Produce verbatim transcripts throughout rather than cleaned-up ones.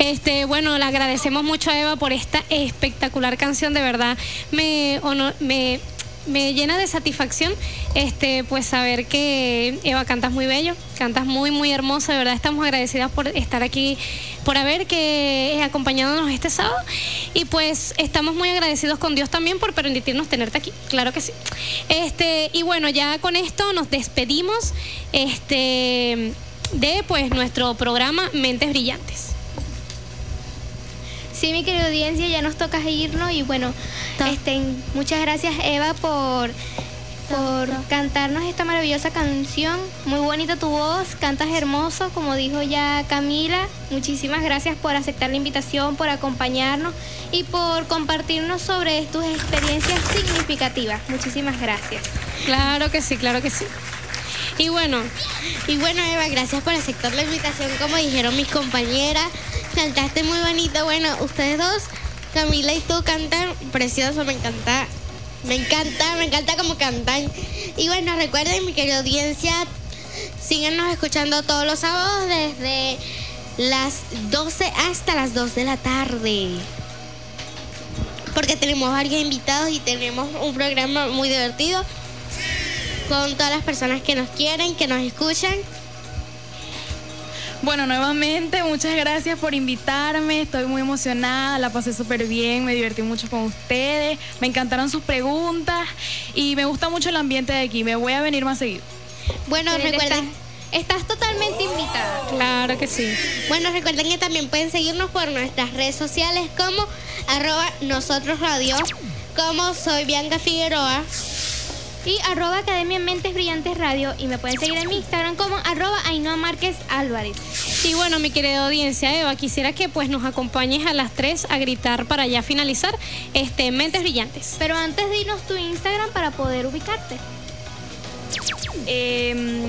Este, bueno, le agradecemos mucho a Eva por esta espectacular canción, de verdad. Me, honor, me, me llena de satisfacción este, pues saber que Eva cantas muy bello, cantas muy, muy hermoso. De verdad estamos agradecidas por estar aquí, por haber que acompañándonos este sábado. Y pues estamos muy agradecidos con Dios también por permitirnos tenerte aquí, claro que sí. Este, y bueno, ya con esto nos despedimos este, de pues nuestro programa Mentes Brillantes. Sí, mi querida audiencia, ya nos toca irnos y bueno, este, muchas gracias Eva por, por cantarnos esta maravillosa canción. Muy bonita tu voz, cantas hermoso, como dijo ya Camila. Muchísimas gracias por aceptar la invitación, por acompañarnos y por compartirnos sobre tus experiencias significativas. Muchísimas gracias. Claro que sí, claro que sí. Y bueno, y bueno Eva, gracias por aceptar la invitación, como dijeron mis compañeras. Cantaste muy bonito. Bueno, ustedes dos, Camila y tú, cantan precioso. Me encanta, me encanta, me encanta cómo cantan. Y bueno, recuerden, mi querida audiencia, síganos escuchando todos los sábados desde las doce hasta las dos de la tarde. Porque tenemos varios invitados y tenemos un programa muy divertido con todas las personas que nos quieren, que nos escuchan. Bueno, nuevamente, muchas gracias por invitarme. Estoy muy emocionada, la pasé súper bien, me divertí mucho con ustedes. Me encantaron sus preguntas y me gusta mucho el ambiente de aquí. Me voy a venir más seguido. Bueno, Sí, recuerden... Estás, estás totalmente invitada. Claro que sí. Bueno, recuerden que también pueden seguirnos por nuestras redes sociales como arroba nosotros radio, como soy Bianca Figueroa. Y arroba Academia Mentes Brillantes Radio. Y me pueden seguir en mi Instagram como arroba Ainhoa Márquez Álvarez. Y bueno, mi querida audiencia, Eva, quisiera que pues nos acompañes a las tres a gritar para ya finalizar este Mentes Brillantes. Pero antes dinos tu Instagram para poder ubicarte. Eh,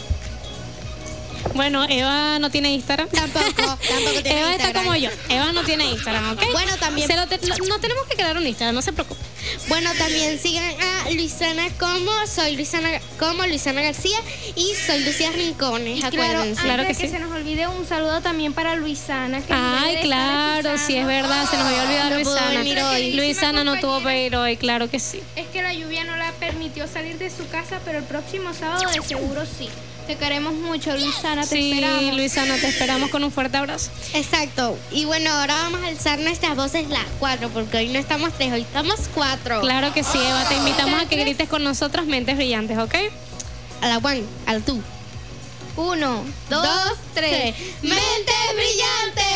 Bueno, Eva no tiene Instagram. Tampoco, tampoco tiene Eva Instagram. está como yo. Eva no tiene Instagram, ¿ok? Bueno, también. Se lo te- no, no tenemos que crear un Instagram, no se preocupe. Bueno, también sigan a Luisana como soy Luisana como Luisana García y soy Lucía Rincones. Y claro, Acuérdense. antes Claro de que que sí. se nos olvide, un saludo también para Luisana. Que Ay, debe de claro, estar sí es escuchando. verdad, se nos había olvidado No pudo Luisana. venir hoy. Luisana no tuvo para ir hoy, claro que sí. Es que la lluvia no la permitió salir de su casa, pero el próximo sábado de seguro sí. Te queremos mucho, Luisana, te Sí, esperamos. Luisana, te esperamos con un fuerte abrazo. Exacto. Y bueno, ahora vamos a alzar nuestras voces las cuatro, porque hoy no estamos tres, hoy estamos cuatro. Claro que sí, Eva, te invitamos a que grites con nosotros Mentes Brillantes, ¿ok? A la one, a la two. Uno, dos, Dos, tres. tres. ¡Mentes brillantes!